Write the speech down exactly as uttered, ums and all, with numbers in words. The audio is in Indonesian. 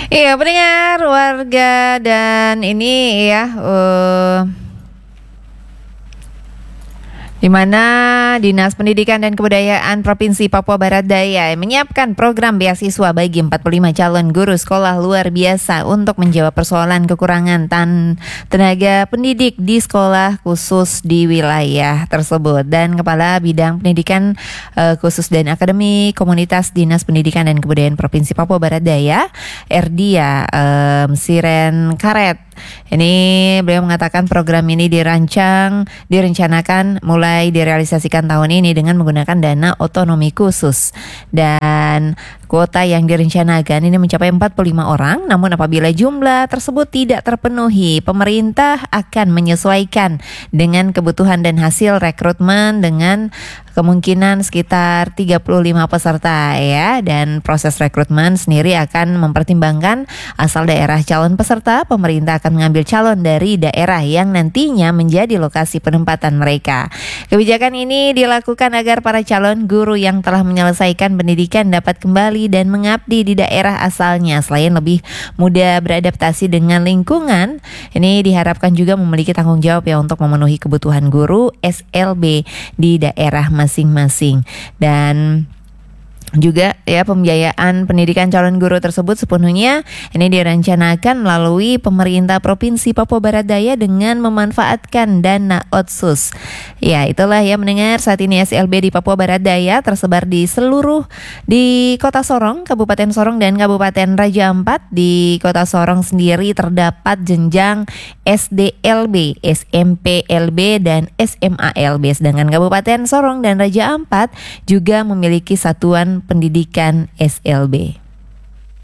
Iya, pendengar warga dan ini ya uh, di mana Dinas Pendidikan dan Kebudayaan Provinsi Papua Barat Daya menyiapkan program beasiswa bagi empat puluh lima calon guru sekolah luar biasa untuk menjawab persoalan kekurangan tan tenaga pendidik di sekolah khusus di wilayah tersebut. Dan Kepala Bidang Pendidikan uh, Khusus dan Akademi Komunitas Dinas Pendidikan dan Kebudayaan Provinsi Papua Barat Daya, Erdia um, Siren Karet, ini beliau mengatakan program ini dirancang, direncanakan mulai direalisasikan tahun ini dengan menggunakan dana otonomi khusus. Dan kuota yang direncanakan ini mencapai empat puluh lima orang, namun apabila jumlah tersebut tidak terpenuhi, pemerintah akan menyesuaikan dengan kebutuhan dan hasil rekrutmen dengan kemungkinan sekitar tiga puluh lima peserta ya. Dan proses rekrutmen sendiri akan mempertimbangkan asal daerah calon peserta. Pemerintah akan mengambil calon dari daerah yang nantinya menjadi lokasi penempatan mereka. Kebijakan ini dilakukan agar para calon guru yang telah menyelesaikan pendidikan dapat kembali dan mengabdi di daerah asalnya. Selain lebih mudah beradaptasi dengan lingkungan, ini diharapkan juga memiliki tanggung jawab ya untuk memenuhi kebutuhan guru S L B di daerah masing-masing. Dan juga ya pembiayaan pendidikan calon guru tersebut sepenuhnya ini direncanakan melalui pemerintah Provinsi Papua Barat Daya dengan memanfaatkan dana otsus. Ya, itulah ya mendengar saat ini S L B di Papua Barat Daya tersebar di seluruh di Kota Sorong, Kabupaten Sorong dan Kabupaten Raja Ampat. Di Kota Sorong sendiri terdapat jenjang S D L B, S M P L B dan S M A L B. Sedangkan Kabupaten Sorong dan Raja Ampat juga memiliki satuan pendidikan S L B.